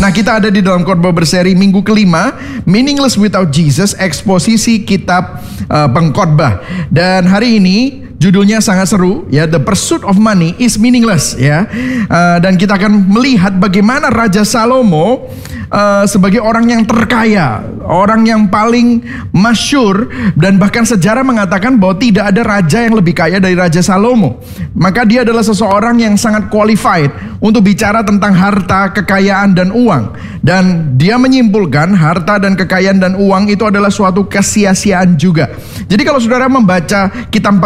Nah, kita ada di dalam khotbah berseri minggu kelima, Meaningless Without Jesus, eksposisi kitab pengkhotbah. Dan hari ini judulnya sangat seru, ya, The Pursuit of Money is Meaningless, ya. Dan kita akan melihat bagaimana Raja Salomo sebagai orang yang terkaya, orang yang paling masyhur, dan bahkan sejarah mengatakan bahwa tidak ada raja yang lebih kaya dari Raja Salomo. Maka dia adalah seseorang yang sangat qualified untuk bicara tentang harta, kekayaan, dan uang. Dan dia menyimpulkan harta dan kekayaan dan uang itu adalah suatu kesia-siaan juga. Jadi kalau saudara membaca kitab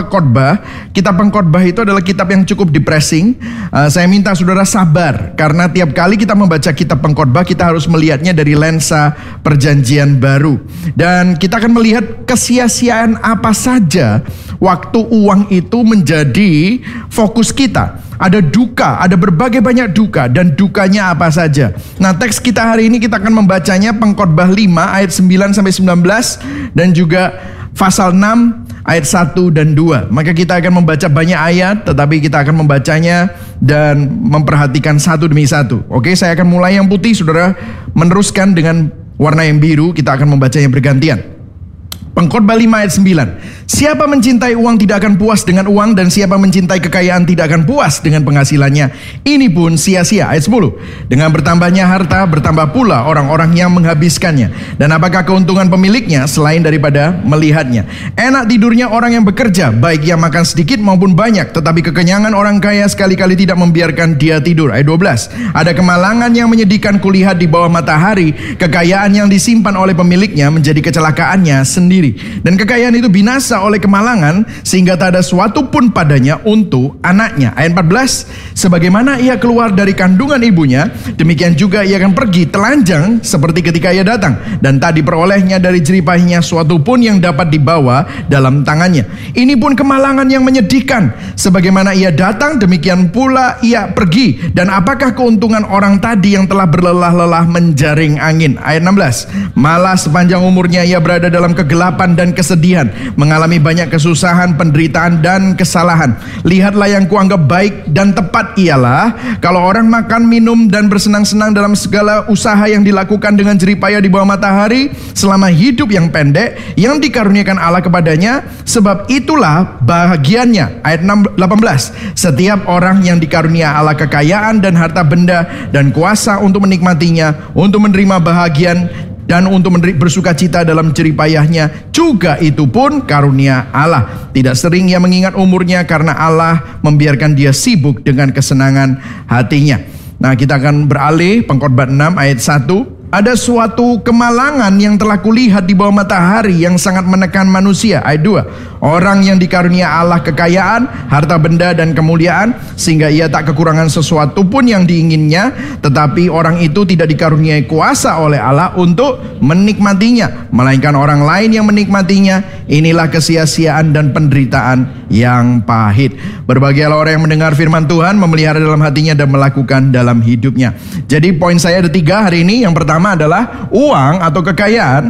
pengkhotbah itu adalah kitab yang cukup depressing. Saya minta saudara sabar, karena tiap kali kita membaca kitab pengkhotbah kita harus melihatnya dari lensa perjanjian baru. Dan kita akan melihat kesia-siaan apa saja waktu uang itu menjadi fokus kita. Ada duka, ada berbagai banyak duka, dan dukanya apa saja. Nah, teks kita hari ini kita akan membacanya pengkhotbah 5 ayat 9 sampai 19 dan juga pasal 6 ayat 1 dan 2. Maka kita akan membaca banyak ayat, tetapi kita akan membacanya dan memperhatikan satu demi satu. Oke, saya akan mulai yang putih, saudara meneruskan dengan warna yang biru, kita akan membacanya bergantian. Pengkhotbah 5 ayat 9. Siapa mencintai uang tidak akan puas dengan uang, dan siapa mencintai kekayaan tidak akan puas dengan penghasilannya. Ini pun sia-sia. Ayat 10. Dengan bertambahnya harta, bertambah pula orang-orang yang menghabiskannya. Dan apakah keuntungan pemiliknya selain daripada melihatnya? Enak tidurnya orang yang bekerja, baik yang makan sedikit maupun banyak, tetapi kekenyangan orang kaya sekali-kali tidak membiarkan dia tidur. Ayat 12. Ada kemalangan yang menyedihkan kulihat di bawah matahari, kekayaan yang disimpan oleh pemiliknya menjadi kecelakaannya sendiri. Dan kekayaan itu binasa oleh kemalangan, sehingga tak ada suatu pun padanya untuk anaknya. Ayat 14. Sebagaimana ia keluar dari kandungan ibunya, demikian juga ia akan pergi telanjang seperti ketika ia datang, dan tak diperolehnya dari jeripahnya suatu pun yang dapat dibawa dalam tangannya. Ini pun kemalangan yang menyedihkan. Sebagaimana ia datang, demikian pula ia pergi. Dan apakah keuntungan orang tadi yang telah berlelah-lelah menjaring angin? Ayat 16. Malah sepanjang umurnya ia berada dalam kegelapan dan kesedihan, mengalami banyak kesusahan, penderitaan, dan kesalahan. Lihatlah yang kuanggap baik dan tepat ialah kalau orang makan, minum, dan bersenang-senang dalam segala usaha yang dilakukan dengan jeripaya di bawah matahari selama hidup yang pendek yang dikaruniakan Allah kepadanya, sebab itulah bahagiannya. Ayat 18. Setiap orang yang dikarunia Allah kekayaan dan harta benda dan kuasa untuk menikmatinya, untuk menerima bahagian dan untuk bersuka cita dalam jeripayahnya, juga itu pun karunia Allah. Tidak sering ia mengingat umurnya, karena Allah membiarkan dia sibuk dengan kesenangan hatinya. Nah, kita akan beralih pengkhotbah 6 ayat 1. Ada suatu kemalangan yang telah kulihat di bawah matahari yang sangat menekan manusia. Ayat 2. Orang yang dikarunia Allah kekayaan, harta benda, dan kemuliaan, sehingga ia tak kekurangan sesuatu pun yang diinginnya, tetapi orang itu tidak dikaruniai kuasa oleh Allah untuk menikmatinya, melainkan orang lain yang menikmatinya. Inilah kesia-siaan dan penderitaan yang pahit. Berbahagialah orang yang mendengar firman Tuhan, memelihara dalam hatinya, dan melakukan dalam hidupnya. Jadi poin saya ada 3 hari ini. Yang pertama adalah uang atau kekayaan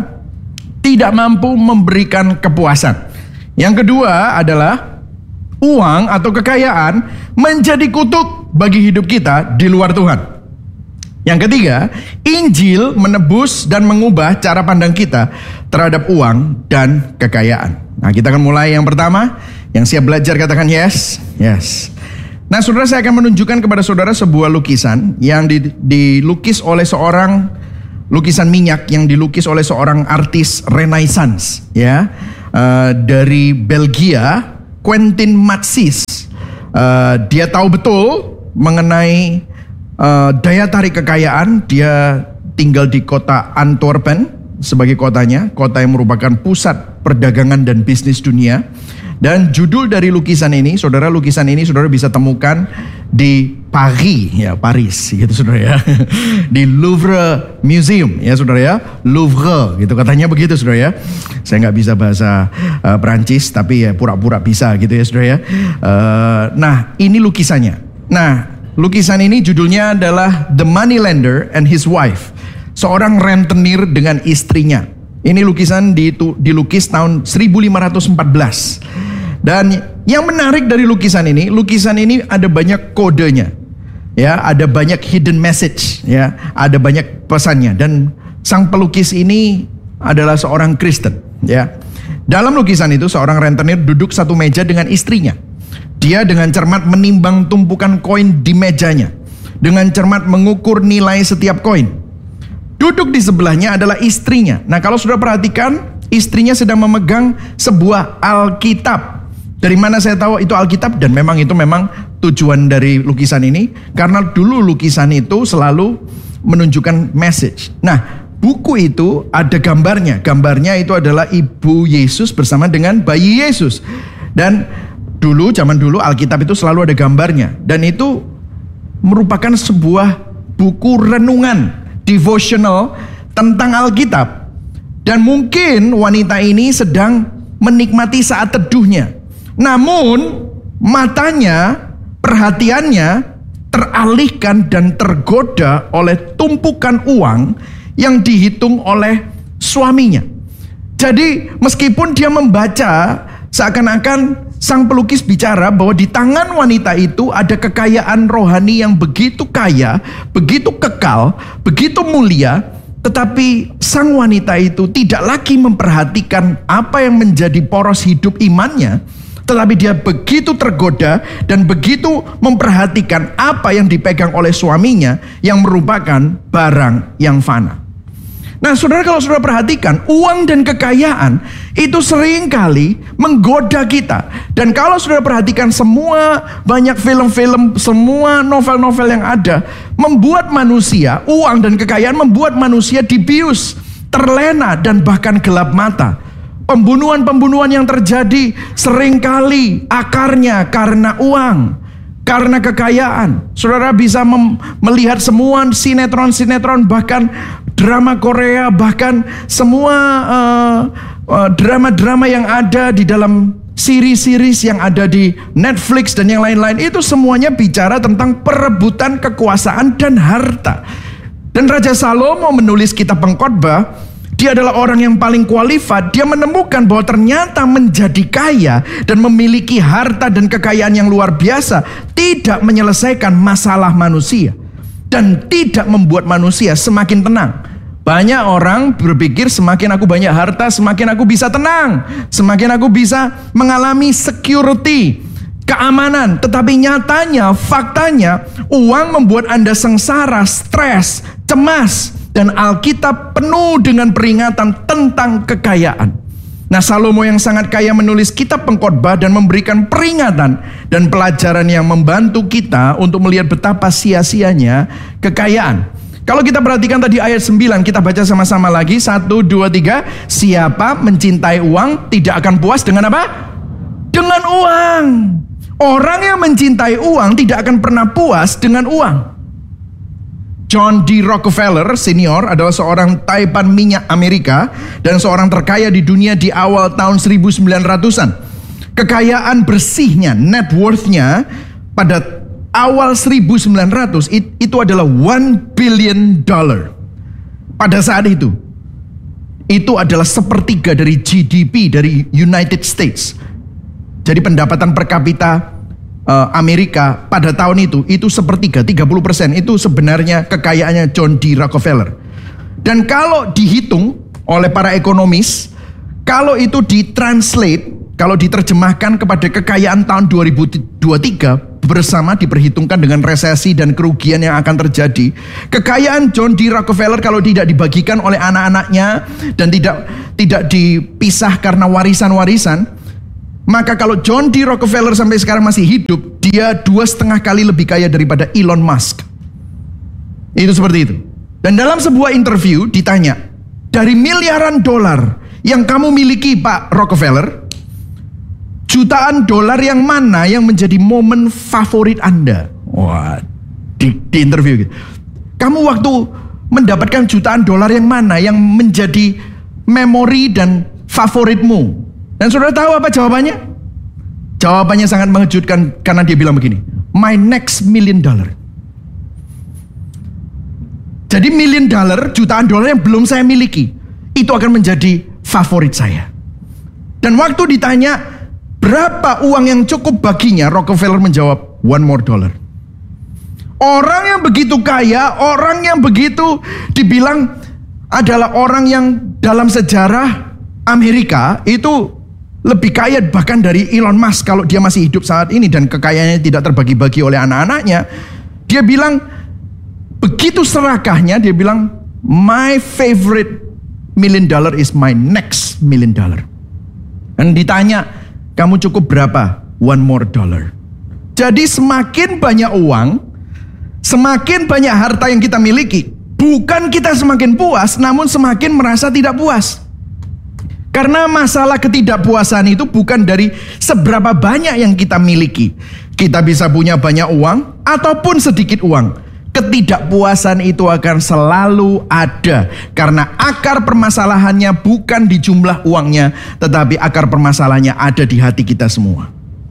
tidak mampu memberikan kepuasan. Yang kedua adalah uang atau kekayaan menjadi kutuk bagi hidup kita di luar Tuhan. Yang ketiga, Injil menebus dan mengubah cara pandang kita terhadap uang dan kekayaan. Nah, kita akan mulai yang pertama. Yang siap belajar katakan yes. Yes. Nah, saudara, saya akan menunjukkan kepada saudara sebuah lukisan yang dilukis oleh seorang lukisan minyak yang dilukis oleh seorang artis Renaissance, ya, dari Belgia, Quentin Matsis. Dia tahu betul mengenai daya tarik kekayaan. Dia tinggal di kota Antwerpen sebagai kotanya, kota yang merupakan pusat perdagangan dan bisnis dunia. Dan judul dari lukisan ini, saudara bisa temukan di Paris, ya, Paris gitu saudara ya. Di Louvre Museum, ya saudara ya, Louvre gitu katanya begitu saudara ya. Saya nggak bisa bahasa Perancis, tapi ya pura-pura bisa gitu ya saudara ya. Nah, ini lukisannya. Nah, lukisan ini judulnya adalah The Moneylender and His Wife. Seorang rentenir dengan istrinya. Ini lukisan dilukis tahun 1514. Dan yang menarik dari lukisan ini ada banyak kodenya. Ya, ada banyak hidden message, ya, ada banyak pesannya. Dan sang pelukis ini adalah seorang Kristen, ya. Dalam lukisan itu seorang rentenir duduk satu meja dengan istrinya. Dia dengan cermat menimbang tumpukan koin di mejanya, dengan cermat mengukur nilai setiap koin. Duduk di sebelahnya adalah istrinya. Nah, kalau sudah perhatikan, istrinya sedang memegang sebuah Alkitab. Dari mana saya tahu itu Alkitab? Dan memang itu tujuan dari lukisan ini, karena dulu lukisan itu selalu menunjukkan message. Nah, buku itu ada gambarnya. Gambarnya itu adalah ibu Yesus bersama dengan bayi Yesus. Dan zaman dulu Alkitab itu selalu ada gambarnya. Dan itu merupakan sebuah buku renungan, devotional tentang Alkitab. Dan mungkin wanita ini sedang menikmati saat teduhnya. Namun matanya, perhatiannya teralihkan dan tergoda oleh tumpukan uang yang dihitung oleh suaminya. Jadi meskipun dia membaca, seakan-akan sang pelukis bicara bahwa di tangan wanita itu ada kekayaan rohani yang begitu kaya, begitu kekal, begitu mulia. Tetapi sang wanita itu tidak lagi memperhatikan apa yang menjadi poros hidup imannya, tetapi dia begitu tergoda dan begitu memperhatikan apa yang dipegang oleh suaminya yang merupakan barang yang fana. Nah, saudara, kalau saudara perhatikan, uang dan kekayaan itu seringkali menggoda kita. Dan kalau saudara perhatikan semua banyak film-film, semua novel-novel yang ada, membuat manusia, uang dan kekayaan membuat manusia dibius, terlena dan bahkan gelap mata. Pembunuhan-pembunuhan yang terjadi seringkali akarnya karena uang, karena kekayaan. Saudara bisa melihat semua sinetron-sinetron, bahkan drama Korea, bahkan semua drama-drama yang ada di dalam series-series yang ada di Netflix dan yang lain-lain. Itu semuanya bicara tentang perebutan kekuasaan dan harta. Dan Raja Salomo menulis kitab Pengkhotbah. Dia adalah orang yang paling qualified. Dia menemukan bahwa ternyata menjadi kaya dan memiliki harta dan kekayaan yang luar biasa tidak menyelesaikan masalah manusia dan tidak membuat manusia semakin tenang. Banyak orang berpikir semakin aku banyak harta, semakin aku bisa tenang, semakin aku bisa mengalami security, keamanan. Tetapi nyatanya, faktanya, uang membuat Anda sengsara, stres, cemas. Dan Alkitab penuh dengan peringatan tentang kekayaan. Nah, Salomo yang sangat kaya menulis kitab Pengkhotbah dan memberikan peringatan dan pelajaran yang membantu kita untuk melihat betapa sia-sianya kekayaan. Kalau kita perhatikan tadi ayat 9, kita baca sama-sama lagi. 1, 2, 3. Siapa mencintai uang tidak akan puas dengan apa? Dengan uang. Orang yang mencintai uang tidak akan pernah puas dengan uang. John D. Rockefeller senior adalah seorang taipan minyak Amerika dan seorang terkaya di dunia di awal tahun 1900-an. Kekayaan bersihnya, net worth-nya pada awal 1900 itu adalah $1 billion. Pada saat itu adalah sepertiga dari GDP dari United States. Jadi pendapatan per kapita Amerika pada tahun itu sepertiga, 30% itu sebenarnya kekayaannya John D. Rockefeller. Dan kalau dihitung oleh para ekonomis, kalau itu ditranslate, kalau diterjemahkan kepada kekayaan tahun 2023 bersama diperhitungkan dengan resesi dan kerugian yang akan terjadi, kekayaan John D. Rockefeller kalau tidak dibagikan oleh anak-anaknya dan tidak dipisah karena warisan-warisan, maka kalau John D. Rockefeller sampai sekarang masih hidup, dia 2,5 kali lebih kaya daripada Elon Musk. Itu seperti itu. Dan dalam sebuah interview ditanya, dari miliaran dolar yang kamu miliki Pak Rockefeller, jutaan dolar yang mana yang menjadi momen favorit Anda? Wah, di interview gitu. Kamu waktu mendapatkan jutaan dolar yang mana yang menjadi memori dan favoritmu? Dan saudara tahu apa jawabannya? Jawabannya sangat mengejutkan karena dia bilang begini, my next $1 million. Jadi $1 million, jutaan dolar yang belum saya miliki, itu akan menjadi favorit saya. Dan waktu ditanya berapa uang yang cukup baginya, Rockefeller menjawab $1 more. Orang yang begitu kaya, orang yang begitu dibilang adalah orang yang dalam sejarah Amerika itu lebih kaya bahkan dari Elon Musk kalau dia masih hidup saat ini dan kekayaannya tidak terbagi-bagi oleh anak-anaknya. Dia bilang begitu serakahnya, dia bilang my favorite $1 million is my next $1 million. Dan ditanya, kamu cukup berapa? $1 more. Jadi semakin banyak uang, semakin banyak harta yang kita miliki, bukan kita semakin puas, namun semakin merasa tidak puas. Karena masalah ketidakpuasan itu bukan dari seberapa banyak yang kita miliki. Kita bisa punya banyak uang ataupun sedikit uang. Ketidakpuasan itu akan selalu ada. Karena akar permasalahannya bukan di jumlah uangnya, tetapi akar permasalahannya ada di hati kita semua.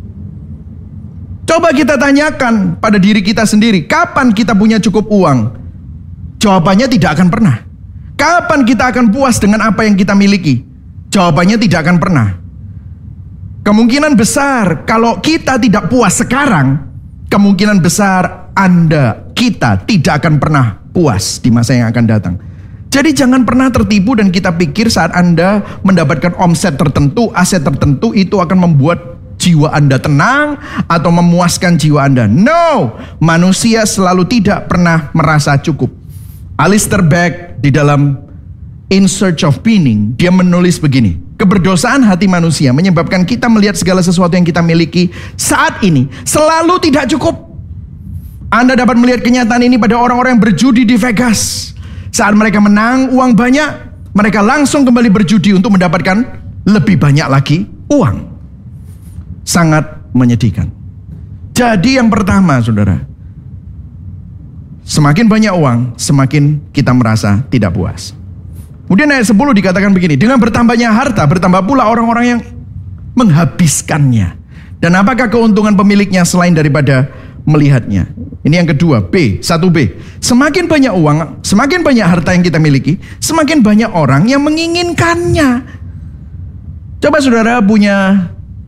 Coba kita tanyakan pada diri kita sendiri, kapan kita punya cukup uang? Jawabannya tidak akan pernah. Kapan kita akan puas dengan apa yang kita miliki? Jawabannya tidak akan pernah. Kemungkinan besar kalau kita tidak puas sekarang, kemungkinan besar kita tidak akan pernah puas di masa yang akan datang. Jadi jangan pernah tertipu dan kita pikir saat Anda mendapatkan omset tertentu, aset tertentu itu akan membuat jiwa Anda tenang atau memuaskan jiwa Anda. No, manusia selalu tidak pernah merasa cukup. Alistair Begg di dalam In Search of Meaning, dia menulis begini, keberdosaan hati manusia menyebabkan kita melihat segala sesuatu yang kita miliki saat ini selalu tidak cukup. Anda dapat melihat kenyataan ini pada orang-orang yang berjudi di Vegas. Saat mereka menang uang banyak, mereka langsung kembali berjudi untuk mendapatkan lebih banyak lagi uang. Sangat menyedihkan. Jadi yang pertama, saudara, semakin banyak uang, semakin kita merasa tidak puas. Kemudian ayat 10 dikatakan begini, dengan bertambahnya harta, bertambah pula orang-orang yang menghabiskannya. Dan apakah keuntungan pemiliknya selain daripada melihatnya? Ini yang kedua, B, 1B. Semakin banyak uang, semakin banyak harta yang kita miliki, semakin banyak orang yang menginginkannya. Coba saudara punya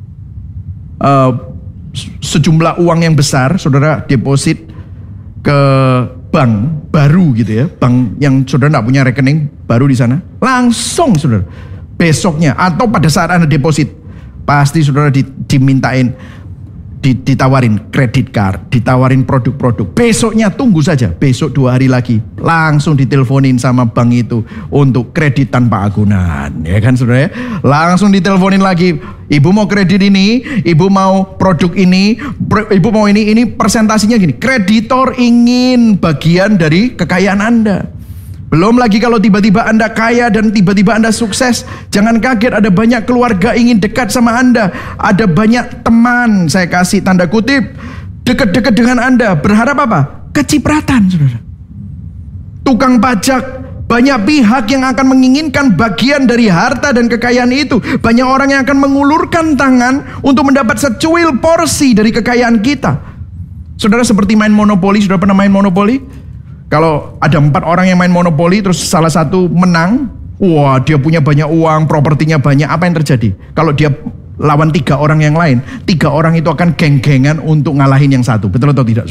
sejumlah uang yang besar, saudara deposit ke bank baru gitu ya, bank yang saudara tidak punya rekening baru di sana, langsung saudara besoknya atau pada saat Anda deposit pasti saudara dimintain, ditawarin kredit card, ditawarin produk-produk. Besoknya tunggu saja, besok 2 hari lagi langsung diteleponin sama bank itu untuk kredit tanpa agunan, ya kan saudara ya? Langsung diteleponin lagi, ibu mau kredit ini, ibu mau produk ini, ibu mau ini persentasinya gini. Kreditor ingin bagian dari kekayaan Anda. Belum lagi kalau tiba-tiba Anda kaya dan tiba-tiba Anda sukses, jangan kaget, ada banyak keluarga ingin dekat sama Anda. Ada banyak teman, saya kasih tanda kutip, dekat-dekat dengan Anda. Berharap apa? Kecipratan, saudara. Tukang pajak, banyak pihak yang akan menginginkan bagian dari harta dan kekayaan itu. Banyak orang yang akan mengulurkan tangan untuk mendapat secuil porsi dari kekayaan kita. Saudara seperti main monopoli, sudah pernah main monopoli? Kalau ada 4 orang yang main monopoli, terus salah satu menang, wah dia punya banyak uang, propertinya banyak, apa yang terjadi? Kalau dia lawan 3 orang yang lain, 3 orang itu akan geng-gengan untuk ngalahin yang satu, betul atau tidak?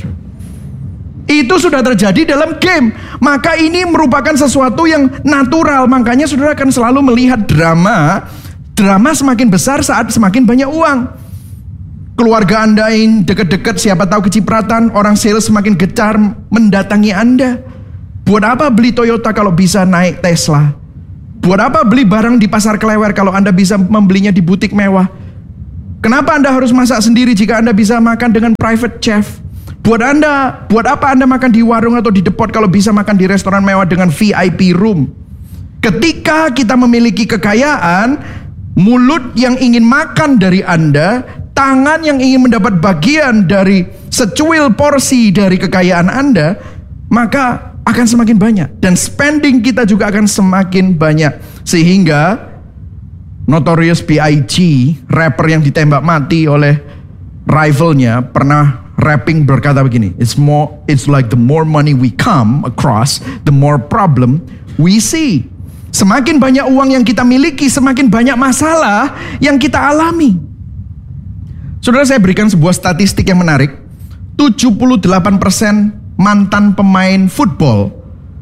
Itu sudah terjadi dalam game. Maka ini merupakan sesuatu yang natural. Makanya saudara akan selalu melihat drama semakin besar saat semakin banyak uang. Keluarga Anda yang dekat-dekat, siapa tahu kecipratan, orang sales semakin gencar mendatangi Anda. Buat apa beli Toyota kalau bisa naik Tesla? Buat apa beli barang di pasar Klewer kalau Anda bisa membelinya di butik mewah? Kenapa Anda harus masak sendiri jika Anda bisa makan dengan private chef? Buat apa Anda makan di warung atau di depot kalau bisa makan di restoran mewah dengan VIP room? Ketika kita memiliki kekayaan, mulut yang ingin makan dari Anda, tangan yang ingin mendapat bagian dari secuil porsi dari kekayaan Anda, maka akan semakin banyak. Dan spending kita juga akan semakin banyak. Sehingga Notorious B.I.G., rapper yang ditembak mati oleh rivalnya, pernah rapping berkata begini, It's like the more money we come across, the more problem we see. Semakin banyak uang yang kita miliki, semakin banyak masalah yang kita alami. Saudara, saya berikan sebuah statistik yang menarik. 78% mantan pemain football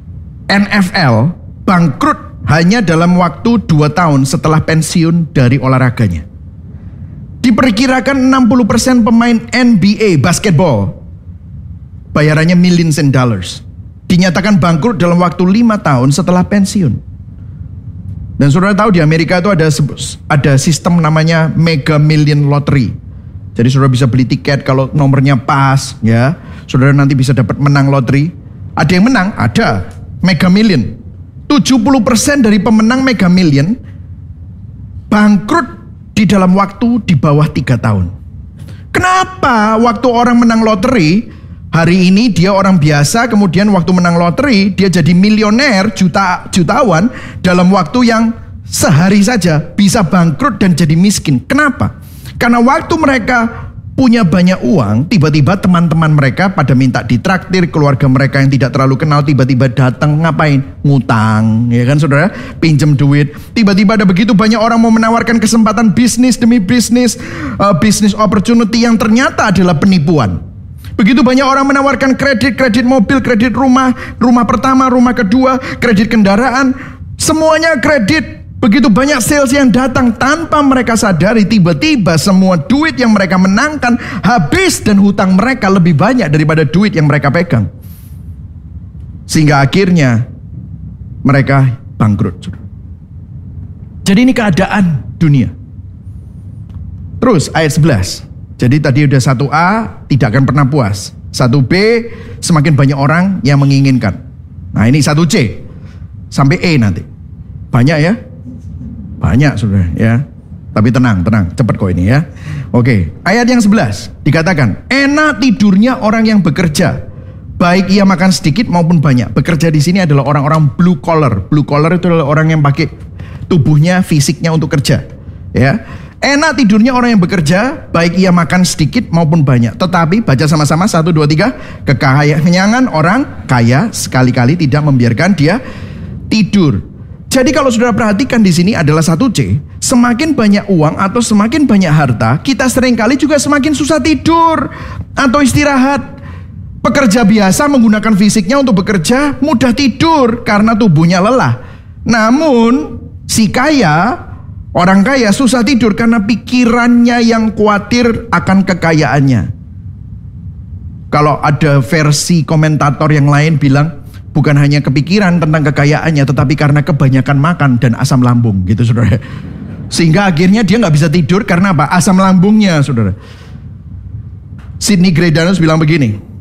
NFL bangkrut hanya dalam waktu 2 tahun setelah pensiun dari olahraganya. Diperkirakan 60% pemain NBA basketball bayarannya millions in dollars dinyatakan bangkrut dalam waktu 5 tahun setelah pensiun. Dan saudara tahu di Amerika itu ada sistem namanya Mega Million Lottery. Jadi saudara bisa beli tiket kalau nomornya pas, ya. Saudara nanti bisa dapat menang loteri. Ada yang menang, ada Mega Million. 70% dari pemenang Mega Million bangkrut di dalam waktu di bawah 3 tahun. Kenapa waktu orang menang loteri, hari ini dia orang biasa, kemudian waktu menang loteri dia jadi milioner, jutawan dalam waktu yang sehari saja bisa bangkrut dan jadi miskin. Kenapa? Karena waktu mereka punya banyak uang, tiba-tiba teman-teman mereka pada minta ditraktir, keluarga mereka yang tidak terlalu kenal tiba-tiba datang ngapain? Ngutang, ya kan saudara? Pinjam duit. Tiba-tiba ada begitu banyak orang mau menawarkan kesempatan bisnis demi bisnis, business opportunity yang ternyata adalah penipuan. Begitu banyak orang menawarkan kredit mobil, kredit rumah pertama, rumah kedua, kredit kendaraan, semuanya kredit. Begitu banyak sales yang datang tanpa mereka sadari, tiba-tiba semua duit yang mereka menangkan habis dan hutang mereka lebih banyak daripada duit yang mereka pegang. Sehingga akhirnya mereka bangkrut. Jadi ini keadaan dunia. Terus ayat 11. Jadi tadi udah 1A tidak akan pernah puas. 1B semakin banyak orang yang menginginkan. Nah ini 1C sampai E nanti. Banyak ya? Banyak saudara ya. Tapi tenang, cepat kok ini ya. Oke, ayat yang 11 dikatakan, enak tidurnya orang yang bekerja, baik ia makan sedikit maupun banyak. Bekerja di sini adalah orang-orang blue collar. Blue collar itu adalah orang yang pakai tubuhnya, fisiknya untuk kerja. Ya, enak tidurnya orang yang bekerja, baik ia makan sedikit maupun banyak. Tetapi baca sama-sama 1, 2, 3. Kekenyangan orang kaya sekali-kali tidak membiarkan dia tidur. Jadi kalau saudara perhatikan di sini adalah 1C, semakin banyak uang atau semakin banyak harta, kita seringkali juga semakin susah tidur atau istirahat. Pekerja biasa menggunakan fisiknya untuk bekerja, mudah tidur karena tubuhnya lelah. Namun si kaya, orang kaya susah tidur karena pikirannya yang khawatir akan kekayaannya. Kalau ada versi komentator yang lain bilang, bukan hanya kepikiran tentang kekayaannya, tetapi karena kebanyakan makan dan asam lambung gitu saudara. Sehingga akhirnya dia gak bisa tidur karena apa? Asam lambungnya saudara. Sidney Greidanus bilang begini,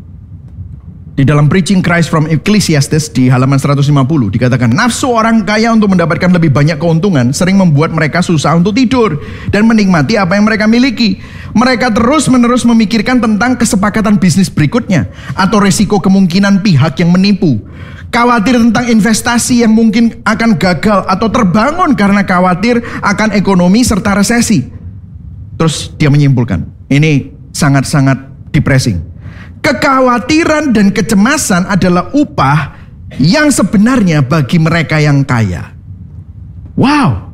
di dalam Preaching Christ from Ecclesiastes di halaman 150 dikatakan, nafsu orang kaya untuk mendapatkan lebih banyak keuntungan sering membuat mereka susah untuk tidur dan menikmati apa yang mereka miliki. Mereka terus-menerus memikirkan tentang kesepakatan bisnis berikutnya atau resiko kemungkinan pihak yang menipu. Khawatir tentang investasi yang mungkin akan gagal atau terbangun karena khawatir akan ekonomi serta resesi. Terus dia menyimpulkan, ini sangat-sangat depressing. Kekhawatiran dan kecemasan adalah upah yang sebenarnya bagi mereka yang kaya. Wow.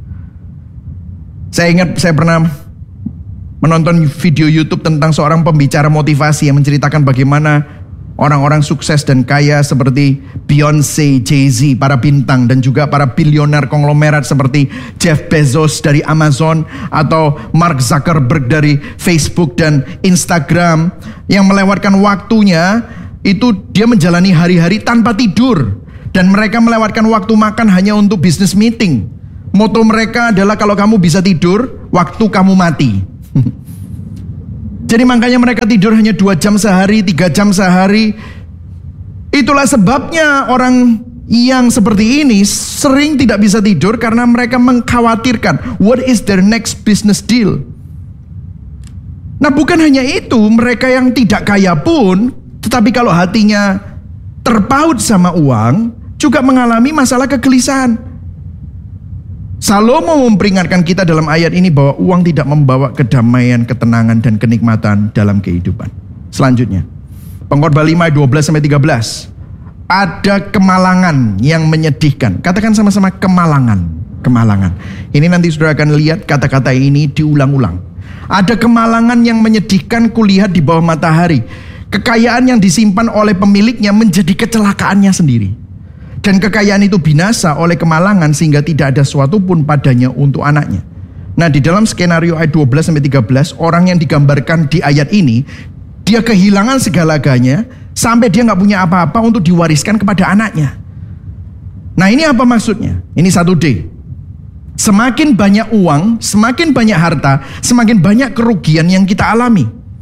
Saya ingat saya pernah menonton video YouTube tentang seorang pembicara motivasi yang menceritakan bagaimana orang-orang sukses dan kaya seperti Beyonce, Jay-Z, para bintang dan juga para bilioner konglomerat seperti Jeff Bezos dari Amazon atau Mark Zuckerberg dari Facebook dan Instagram yang melewatkan waktunya itu dia menjalani hari-hari tanpa tidur dan mereka melewatkan waktu makan hanya untuk business meeting. Moto mereka adalah kalau kamu bisa tidur, waktu kamu mati. Jadi makanya mereka tidur hanya 2 jam sehari, 3 jam sehari. Itulah sebabnya orang yang seperti ini sering tidak bisa tidur karena mereka mengkhawatirkan what is their next business deal. Nah bukan hanya itu, mereka yang tidak kaya pun, tetapi kalau hatinya terpaut sama uang, juga mengalami masalah kegelisahan. Salomo memperingatkan kita dalam ayat ini bahwa uang tidak membawa kedamaian, ketenangan, dan kenikmatan dalam kehidupan. Selanjutnya, Pengkhotbah 5 ayat 12-13. Ada kemalangan yang menyedihkan. Katakan sama-sama kemalangan. Kemalangan. Ini nanti saudara akan lihat kata-kata ini diulang-ulang. Ada kemalangan yang menyedihkan kulihat di bawah matahari. Kekayaan yang disimpan oleh pemiliknya menjadi kecelakaannya sendiri. Dan kekayaan itu binasa oleh kemalangan sehingga tidak ada sesuatu pun padanya untuk anaknya. Nah, di dalam skenario ayat 12-13, orang yang digambarkan di ayat ini, dia kehilangan segala-galanya sampai dia nggak punya apa-apa untuk diwariskan kepada anaknya. Nah, ini apa maksudnya? Ini 1D. Semakin banyak uang, semakin banyak harta, semakin banyak kerugian yang kita alami.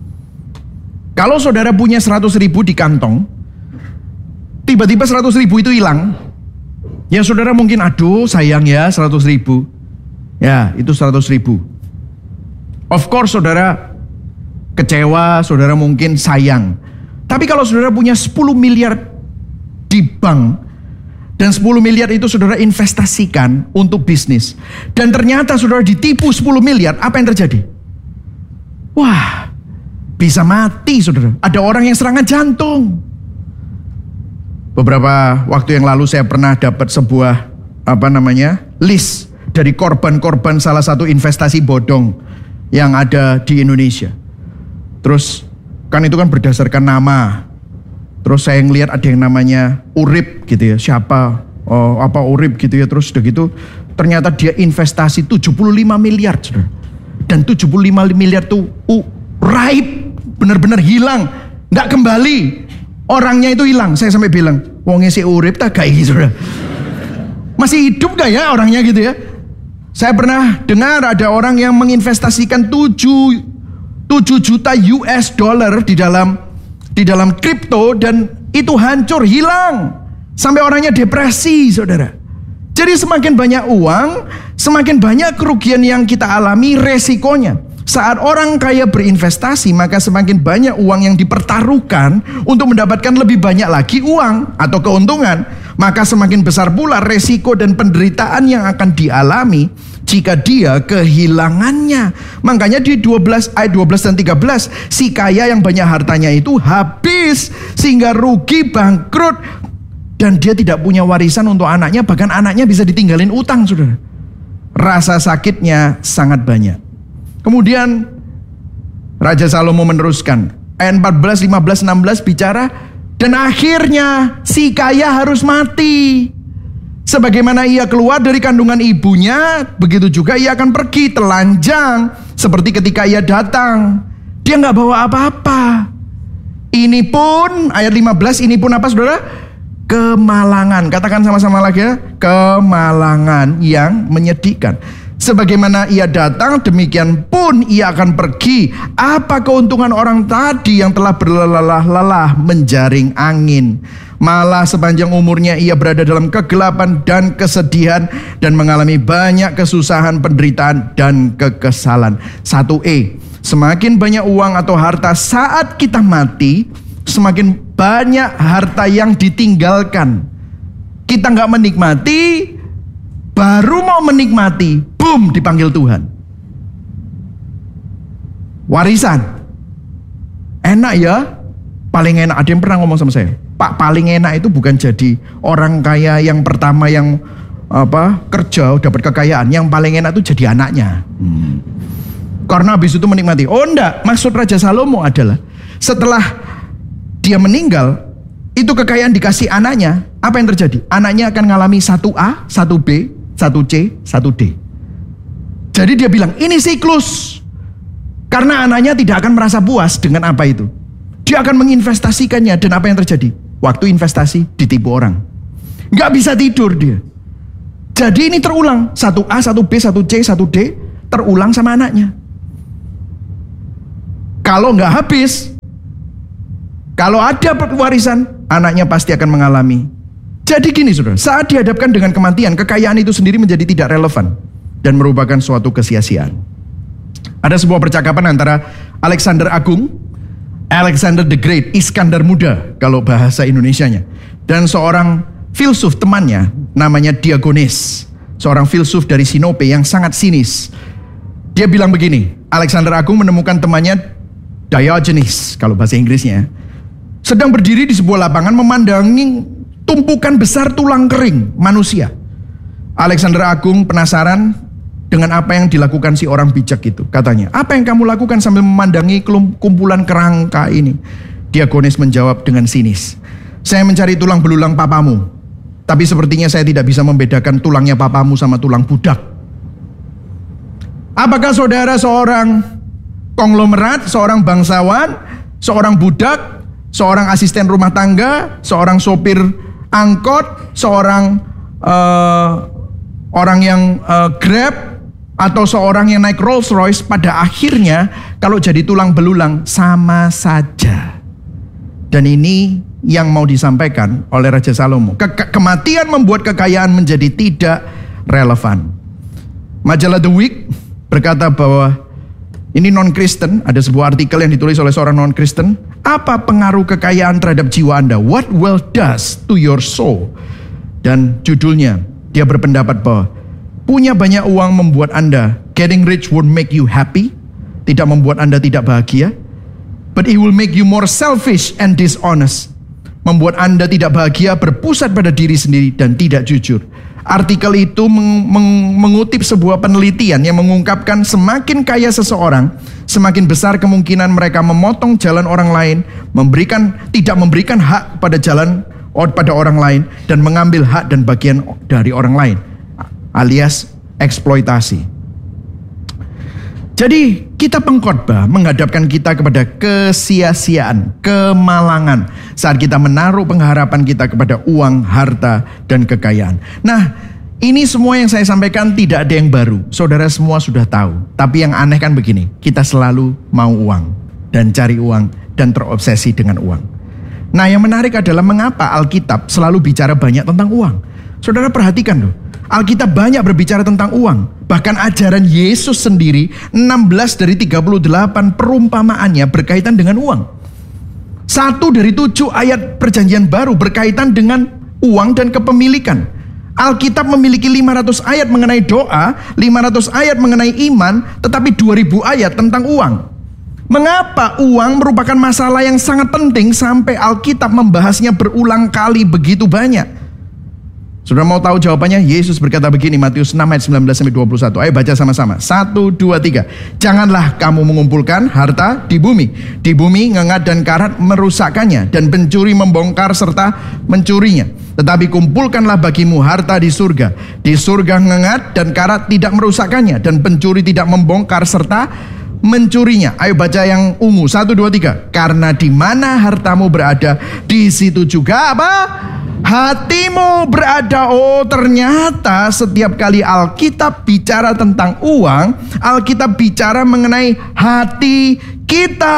Kalau saudara punya 100.000 di kantong, tiba-tiba 100.000 itu hilang, ya saudara mungkin, aduh sayang ya 100.000. Ya, itu 100.000. Of course saudara kecewa, saudara mungkin sayang. Tapi kalau saudara punya 10 miliar di bank, dan 10 miliar itu saudara investasikan untuk bisnis, dan ternyata saudara ditipu 10 miliar, apa yang terjadi? Wah, bisa mati saudara. Ada orang yang serangan jantung. Beberapa waktu yang lalu saya pernah dapat sebuah list dari korban-korban salah satu investasi bodong yang ada di Indonesia. Terus kan itu kan berdasarkan nama. Terus saya ngelihat ada yang namanya Urip gitu ya. Siapa? Urip gitu ya. Terus udah gitu ternyata dia investasi 75 miliar saudara. Dan 75 miliar tuh raib, benar-benar hilang, nggak kembali. Orangnya itu hilang. Saya sampai bilang, wongnya si Urip tak kayak gitu saudara. Masih hidup gak ya orangnya gitu ya? Saya pernah dengar ada orang yang menginvestasikan 7 juta US dollar di dalam kripto, dan itu hancur, hilang. Sampai orangnya depresi saudara. Jadi semakin banyak uang, semakin banyak kerugian yang kita alami, resikonya. Saat orang kaya berinvestasi, maka semakin banyak uang yang dipertaruhkan untuk mendapatkan lebih banyak lagi uang atau keuntungan. Maka semakin besar pula resiko dan penderitaan yang akan dialami jika dia kehilangannya. Makanya di ayat 12 dan 13, si kaya yang banyak hartanya itu habis sehingga rugi, bangkrut, dan dia tidak punya warisan untuk anaknya. Bahkan anaknya bisa ditinggalin utang saudara. Rasa sakitnya sangat banyak. Kemudian Raja Salomo meneruskan ayat 14, 15, 16 bicara, dan akhirnya si kaya harus mati. Sebagaimana ia keluar dari kandungan ibunya, begitu juga ia akan pergi telanjang. Seperti ketika ia datang, dia nggak bawa apa-apa. Ini pun ayat 15, ini pun apa saudara? Kemalangan. Katakan sama-sama lagi ya, kemalangan yang menyedihkan. Sebagaimana ia datang, demikian pun ia akan pergi. Apa keuntungan orang tadi yang telah berlelah-lelah menjaring angin? Malah sepanjang umurnya ia berada dalam kegelapan dan kesedihan, dan mengalami banyak kesusahan, penderitaan, dan kekesalan. 1E, semakin banyak uang atau harta saat kita mati, semakin banyak harta yang ditinggalkan. Kita gak menikmati, baru mau menikmati, boom, dipanggil Tuhan. Warisan. Enak ya? Paling enak. Ada yang pernah ngomong sama saya, Pak, paling enak itu bukan jadi orang kaya yang pertama yang kerja dapat kekayaan. Yang paling enak itu jadi anaknya. Karena habis itu menikmati. Oh enggak, maksud Raja Salomo adalah setelah dia meninggal, itu kekayaan dikasih anaknya. Apa yang terjadi? Anaknya akan mengalami 1A, 1B, 1C, 1D. Jadi dia bilang, ini siklus. Karena anaknya tidak akan merasa puas dengan apa itu. Dia akan menginvestasikannya, dan apa yang terjadi? Waktu investasi ditipu orang. Gak bisa tidur dia. Jadi ini terulang. 1A, 1B, 1C, 1D terulang sama anaknya. Kalau gak habis, kalau ada warisan, anaknya pasti akan mengalami. Jadi gini saudara, saat dihadapkan dengan kematian, kekayaan itu sendiri menjadi tidak relevan dan merupakan suatu kesia-siaan. Ada sebuah percakapan antara Alexander Agung, Alexander the Great, Iskandar Muda kalau bahasa Indonesianya, dan seorang filsuf temannya namanya Diogenes, seorang filsuf dari Sinope yang sangat sinis. Dia bilang begini, Alexander Agung menemukan temannya Diogenes kalau bahasa Inggrisnya sedang berdiri di sebuah lapangan memandangi tumpukan besar tulang kering manusia. Alexander Agung penasaran dengan apa yang dilakukan si orang bijak itu. Katanya, apa yang kamu lakukan sambil memandangi kumpulan kerangka ini? Diakonis menjawab dengan sinis, "Saya mencari tulang belulang papamu, tapi sepertinya saya tidak bisa membedakan tulangnya papamu sama tulang budak." Apakah saudara seorang konglomerat, seorang bangsawan, seorang budak, seorang asisten rumah tangga, seorang sopir angkot, seorang orang yang Grab, atau seorang yang naik Rolls Royce? Pada akhirnya kalau jadi tulang belulang sama saja. Dan ini yang mau disampaikan oleh Raja Salomo. Kematian membuat kekayaan menjadi tidak relevan. Majalah The Week berkata bahwa ini non-Kristen, ada sebuah artikel yang ditulis oleh seorang non-Kristen. Apa pengaruh kekayaan terhadap jiwa Anda? What wealth does to your soul? Dan judulnya, dia berpendapat bahwa punya banyak uang membuat Anda, getting rich won't make you happy, tidak membuat Anda tidak bahagia, but it will make you more selfish and dishonest, membuat Anda tidak bahagia, berpusat pada diri sendiri dan tidak jujur. Artikel itu mengutip sebuah penelitian yang mengungkapkan semakin kaya seseorang, semakin besar kemungkinan mereka memotong jalan orang lain, tidak memberikan hak pada orang lain, dan mengambil hak dan bagian dari orang lain, alias eksploitasi. Jadi kita pengkhotbah menghadapkan kita kepada kesia-siaan, kemalangan saat kita menaruh pengharapan kita kepada uang, harta, dan kekayaan. Nah, ini semua yang saya sampaikan tidak ada yang baru. Saudara semua sudah tahu. Tapi yang aneh kan begini, kita selalu mau uang dan cari uang dan terobsesi dengan uang. Nah, yang menarik adalah mengapa Alkitab selalu bicara banyak tentang uang. Saudara perhatikan loh. Alkitab banyak berbicara tentang uang. Bahkan ajaran Yesus sendiri, 16 dari 38 perumpamaannya berkaitan dengan uang. 1 dari 7 ayat perjanjian baru berkaitan dengan uang dan kepemilikan. Alkitab memiliki 500 ayat mengenai doa, 500 ayat mengenai iman, tetapi 2000 ayat tentang uang. Mengapa uang merupakan masalah yang sangat penting sampai Alkitab membahasnya berulang kali begitu banyak? Saudara mau tahu jawabannya? Yesus berkata begini, Matius 6 ayat 19-21. Ayo baca sama-sama. 1, 2, 3. Janganlah kamu mengumpulkan harta di bumi. Di bumi ngengat dan karat merusakkannya, dan pencuri membongkar serta mencurinya. Tetapi kumpulkanlah bagimu harta di surga. Di surga ngengat dan karat tidak merusakkannya, dan pencuri tidak membongkar serta mencurinya. Ayo baca yang ungu. 1, 2, 3. Karena di mana hartamu berada, di situ juga apa? Hatimu berada. Oh, ternyata setiap kali Alkitab bicara tentang uang, Alkitab bicara mengenai hati kita.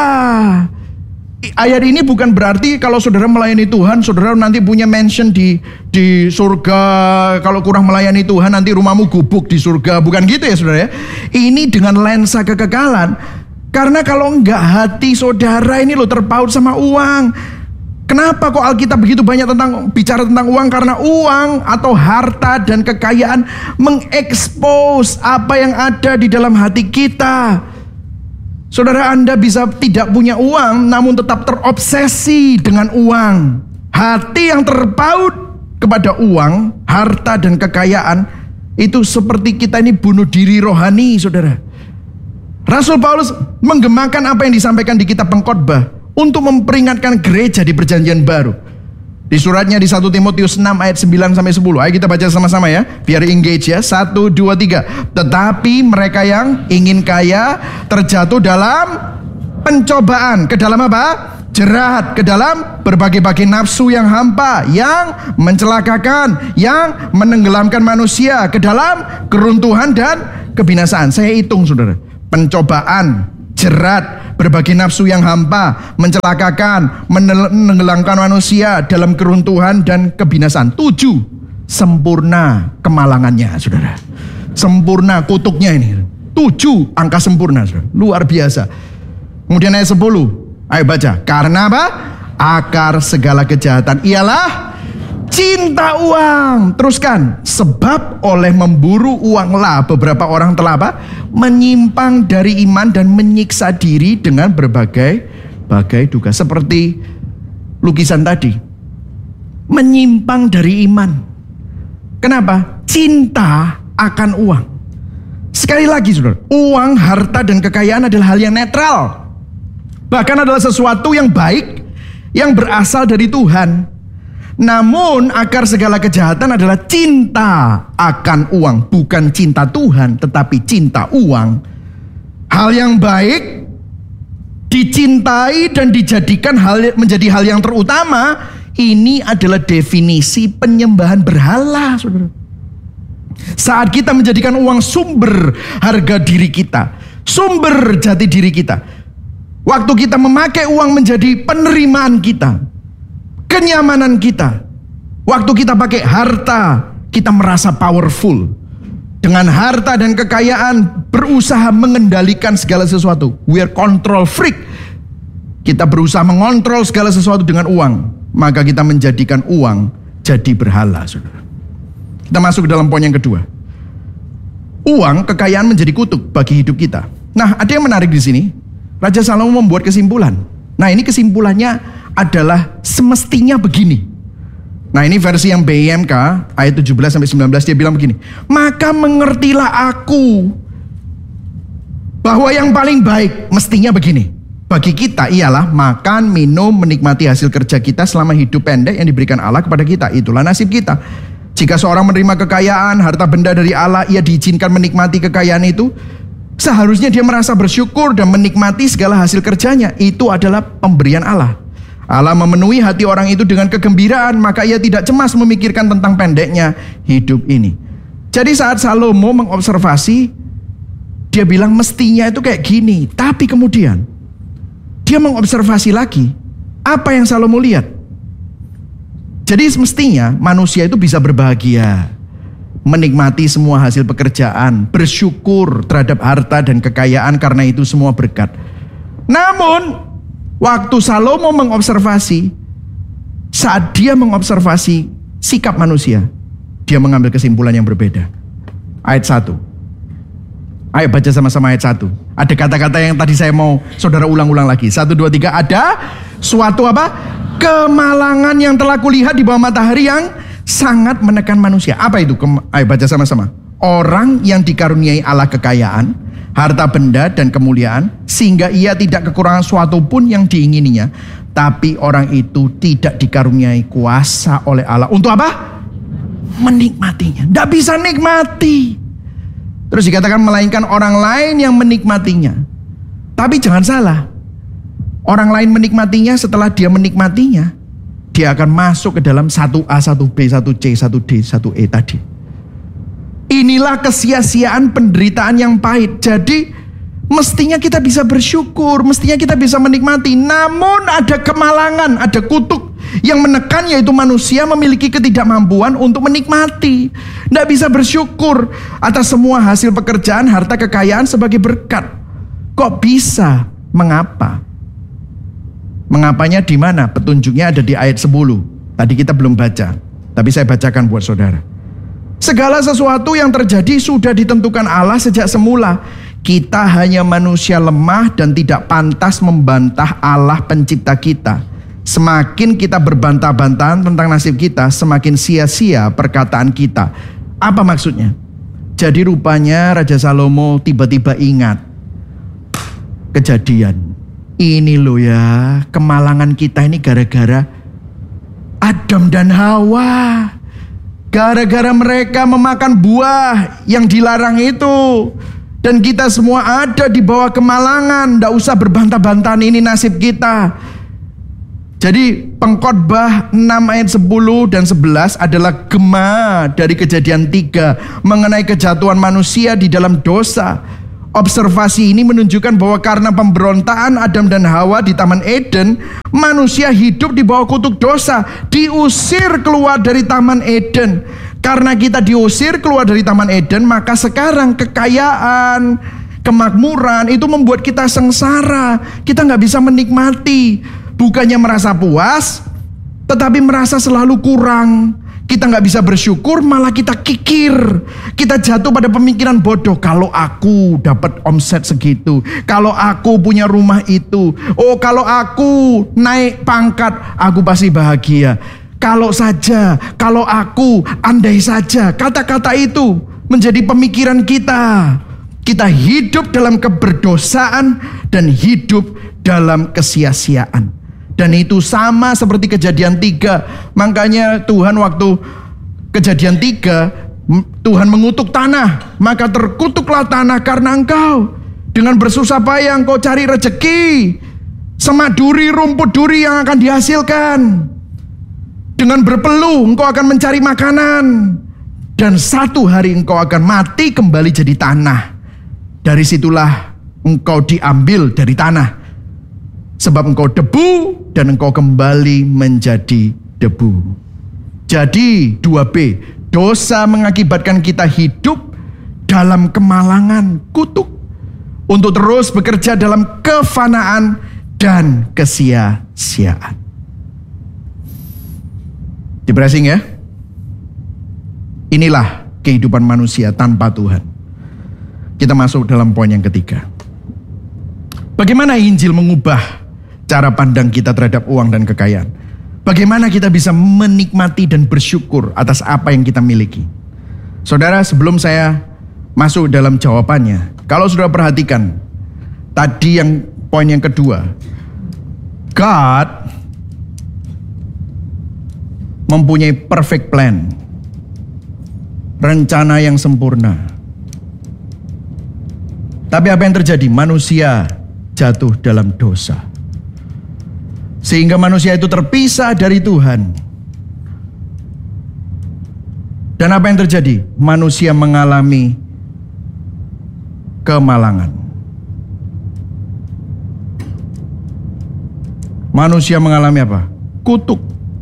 Ayat ini bukan berarti kalau saudara melayani Tuhan, saudara nanti punya mansion di surga. Kalau kurang melayani Tuhan, nanti rumahmu gubuk di surga. Bukan gitu ya saudara ya. Ini dengan lensa kekekalan. Karena kalau enggak, hati saudara ini loh terpaut sama uang. Kenapa kok Alkitab begitu banyak bicara tentang uang? Karena uang atau harta dan kekayaan mengekspos apa yang ada di dalam hati kita. Saudara, Anda bisa tidak punya uang namun tetap terobsesi dengan uang. Hati yang terpaut kepada uang, harta dan kekayaan itu seperti kita ini bunuh diri rohani, saudara. Rasul Paulus menggemakan apa yang disampaikan di kitab Pengkhotbah untuk memperingatkan gereja di perjanjian baru. Di suratnya di 1 Timotius 6 ayat 9-10. Ayo kita baca sama-sama ya, biar engage ya. 1, 2, 3. Tetapi mereka yang ingin kaya terjatuh dalam pencobaan. Ke dalam apa? Jerat. Ke dalam berbagai-bagai nafsu yang hampa, yang mencelakakan, yang menenggelamkan manusia ke dalam keruntuhan dan kebinasaan. Saya hitung saudara. Pencobaan, jerat, berbagai nafsu yang hampa, mencelakakan, menenggelamkan manusia dalam keruntuhan dan kebinasaan. 7, sempurna kemalangannya, saudara. Sempurna kutuknya ini. 7 angka sempurna, saudara. Luar biasa. Kemudian ayat 10, ayo baca. Karena apa? Akar segala kejahatan ialah cinta uang. Teruskan. Sebab oleh memburu uanglah beberapa orang telah apa? Menyimpang dari iman dan menyiksa diri dengan berbagai duka. Seperti lukisan tadi. Menyimpang dari iman. Kenapa? Cinta akan uang. Sekali lagi saudara, uang, harta dan kekayaan adalah hal yang netral. Bahkan adalah sesuatu yang baik yang berasal dari Tuhan. Namun akar segala kejahatan adalah cinta akan uang. Bukan cinta Tuhan, tetapi cinta uang. Hal yang baik dicintai dan dijadikan menjadi hal yang terutama. Ini adalah definisi penyembahan berhala, saudara. Saat kita menjadikan uang sumber harga diri kita, sumber jati diri kita, waktu kita memakai uang menjadi penerimaan kita, kenyamanan kita, waktu kita pakai harta, kita merasa powerful. Dengan harta dan kekayaan berusaha mengendalikan segala sesuatu. We are control freak. Kita berusaha mengontrol segala sesuatu dengan uang. Maka kita menjadikan uang jadi berhala, saudara. Kita masuk ke dalam poin yang kedua. Uang, kekayaan menjadi kutuk bagi hidup kita. Nah, ada yang menarik di sini. Raja Salomo membuat kesimpulan. Nah, ini kesimpulannya adalah semestinya begini. Nah, ini versi yang BIMK ayat 17-19 dia bilang begini. Maka mengertilah aku bahwa yang paling baik mestinya begini. Bagi kita ialah makan, minum, menikmati hasil kerja kita selama hidup pendek yang diberikan Allah kepada kita. Itulah nasib kita. Jika seorang menerima kekayaan, harta benda dari Allah, ia diizinkan menikmati kekayaan itu. Seharusnya dia merasa bersyukur dan menikmati segala hasil kerjanya. Itu adalah pemberian Allah. Allah memenuhi hati orang itu dengan kegembiraan, maka ia tidak cemas memikirkan tentang pendeknya hidup ini. Jadi saat Salomo mengobservasi, dia bilang mestinya itu kayak gini. Tapi kemudian dia mengobservasi lagi apa yang Salomo lihat. Jadi semestinya manusia itu bisa berbahagia, menikmati semua hasil pekerjaan, bersyukur terhadap harta dan kekayaan karena itu semua berkat. Namun waktu Salomo mengobservasi, saat dia mengobservasi sikap manusia, dia mengambil kesimpulan yang berbeda. Ayat 1. Ayo baca sama-sama ayat 1. Ada kata-kata yang tadi saya mau saudara ulang-ulang lagi. 1, 2, 3. Ada suatu apa? Kemalangan yang telah kulihat di bawah matahari yang sangat menekan manusia. Apa itu? Ayo baca sama-sama. Orang yang dikaruniai Allah kekayaan, harta benda dan kemuliaan, sehingga ia tidak kekurangan suatu pun yang diingininya. Tapi orang itu tidak dikaruniai kuasa oleh Allah. Untuk apa? Menikmatinya. Tidak bisa nikmati. Terus dikatakan melainkan orang lain yang menikmatinya. Tapi jangan salah. Orang lain menikmatinya, setelah dia menikmatinya, dia akan masuk ke dalam 1A, 1B, 1C, 1D, 1E tadi. Inilah kesia-siaan penderitaan yang pahit. Jadi mestinya kita bisa bersyukur, mestinya kita bisa menikmati. Namun ada kemalangan, ada kutuk yang menekan, yaitu manusia memiliki ketidakmampuan untuk menikmati. Tidak bisa bersyukur atas semua hasil pekerjaan, harta kekayaan sebagai berkat. Kok bisa? Mengapa? Mengapanya di mana? Petunjuknya ada di ayat 10. Tadi kita belum baca, tapi saya bacakan buat saudara. Segala sesuatu yang terjadi sudah ditentukan Allah sejak semula. Kita hanya manusia lemah dan tidak pantas membantah Allah pencipta kita. Semakin kita berbantah-bantahan tentang nasib kita, semakin sia-sia perkataan kita. Apa maksudnya? Jadi rupanya Raja Salomo tiba-tiba ingat kejadian. Ini loh ya, kemalangan kita ini gara-gara Adam dan Hawa. Gara-gara mereka memakan buah yang dilarang itu. Dan kita semua ada di bawah kemalangan. Tidak usah berbantah-bantahan, ini nasib kita. Jadi Pengkhotbah 6 ayat 10 dan 11 adalah gema dari Kejadian 3 mengenai kejatuhan manusia di dalam dosa. Observasi ini menunjukkan bahwa karena pemberontakan Adam dan Hawa di Taman Eden, manusia hidup di bawah kutuk dosa, diusir keluar dari Taman Eden. Karena kita diusir keluar dari Taman Eden, maka sekarang kekayaan, kemakmuran itu membuat kita sengsara. Kita nggak bisa menikmati. Bukannya merasa puas, tetapi merasa selalu kurang. Kita nggak bisa bersyukur, malah kita kikir. Kita jatuh pada pemikiran bodoh. Kalau aku dapat omset segitu, kalau aku punya rumah itu, oh kalau aku naik pangkat, aku pasti bahagia. Kalau saja, kalau aku, andai saja. Kata-kata itu menjadi pemikiran kita. Kita hidup dalam keberdosaan dan hidup dalam kesia-siaan. Dan itu sama seperti Kejadian 3. Makanya Tuhan waktu Kejadian 3, Tuhan mengutuk tanah. Maka terkutuklah tanah karena engkau dengan bersusah payah engkau cari rezeki. Semak duri, rumput duri yang akan dihasilkan. Dengan berpeluh engkau akan mencari makanan. Dan satu hari engkau akan mati kembali jadi tanah. Dari situlah engkau diambil dari tanah. Sebab engkau debu dan engkau kembali menjadi debu. Jadi 2B, dosa mengakibatkan kita hidup dalam kemalangan, kutuk. Untuk terus bekerja dalam kefanaan dan kesia-siaan. Di-bracing ya. Inilah kehidupan manusia tanpa Tuhan. Kita masuk dalam poin yang ketiga. Bagaimana Injil mengubah cara pandang kita terhadap uang dan kekayaan? Bagaimana kita bisa menikmati dan bersyukur atas apa yang kita miliki? Saudara, sebelum saya masuk dalam jawabannya, kalau sudah perhatikan tadi yang poin yang kedua, God mempunyai perfect plan, rencana yang sempurna. Tapi apa yang terjadi? Manusia jatuh dalam dosa. Sehingga manusia itu terpisah dari Tuhan. Dan apa yang terjadi? Manusia mengalami kemalangan. Manusia mengalami apa? Kutuk.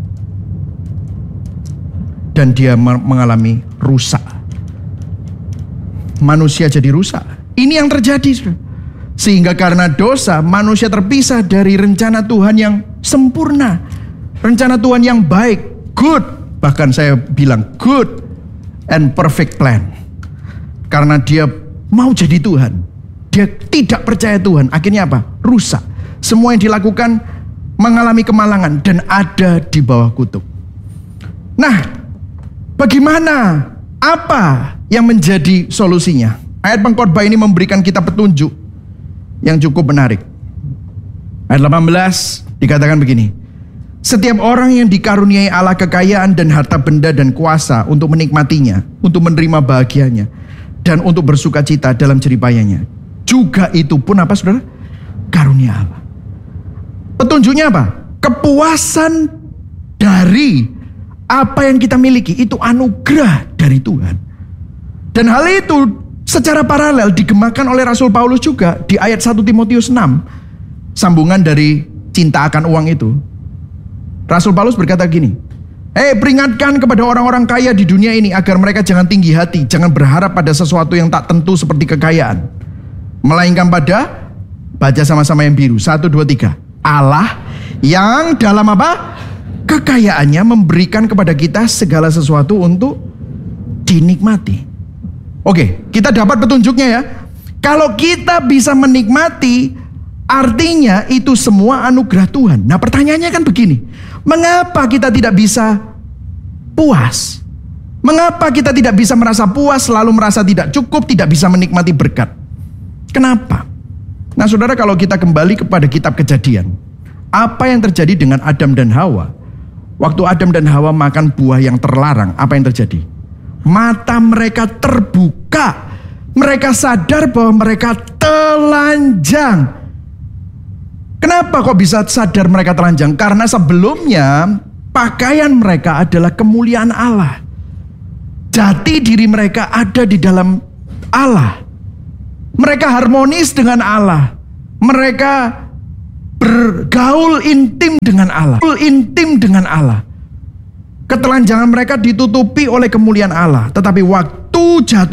Dan dia mengalami rusak. Manusia jadi rusak. Ini yang terjadi. Sehingga karena dosa, manusia terpisah dari rencana Tuhan yang sempurna. Rencana Tuhan yang baik, good. Bahkan saya bilang good and perfect plan. Karena dia mau jadi Tuhan. Dia tidak percaya Tuhan. Akhirnya apa? Rusak. Semua yang dilakukan mengalami kemalangan dan ada di bawah kutuk. Nah, bagaimana? Apa yang menjadi solusinya? Ayat pengkhotbah ini memberikan kita petunjuk yang cukup menarik. Ayat 18 dikatakan begini. Setiap orang yang dikaruniai Allah kekayaan dan harta benda dan kuasa untuk menikmatinya, untuk menerima bahagianya, dan untuk bersuka cita dalam jeripayanya, juga itu pun apa saudara? Karunia Allah. Petunjuknya apa? Kepuasan dari apa yang kita miliki itu anugerah dari Tuhan. Dan hal itu secara paralel digemakan oleh Rasul Paulus juga di ayat 1 Timotius 6. Sambungan dari cinta akan uang itu. Rasul Paulus berkata gini, peringatkan kepada orang-orang kaya di dunia ini agar mereka jangan tinggi hati, jangan berharap pada sesuatu yang tak tentu seperti kekayaan. Melainkan pada, baca sama-sama yang biru, 1, 2, 3. Allah yang dalam apa? Kekayaannya memberikan kepada kita segala sesuatu untuk dinikmati. Oke, kita dapat petunjuknya ya. Kalau kita bisa menikmati, artinya itu semua anugerah Tuhan. Nah pertanyaannya kan begini, mengapa kita tidak bisa puas? Mengapa kita tidak bisa merasa puas, selalu merasa tidak cukup, tidak bisa menikmati berkat? Kenapa? Nah saudara, kalau kita kembali kepada kitab Kejadian, apa yang terjadi dengan Adam dan Hawa? Waktu Adam dan Hawa makan buah yang terlarang, apa yang terjadi? Mata mereka terbuka. Mereka sadar bahwa mereka telanjang. Kenapa kok bisa sadar mereka telanjang? Karena sebelumnya pakaian mereka adalah kemuliaan Allah. Jati diri mereka ada di dalam Allah. Mereka harmonis dengan Allah. Mereka bergaul intim dengan Allah. Intim dengan Allah. Ketelanjangan mereka ditutupi oleh kemuliaan Allah. Tetapi waktu jatuh